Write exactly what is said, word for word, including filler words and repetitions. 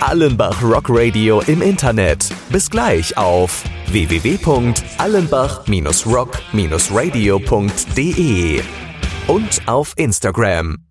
Allenbach Rock Radio im Internet. Bis gleich auf w w w punkt allenbach Bindestrich rock Bindestrich radio punkt de und auf Instagram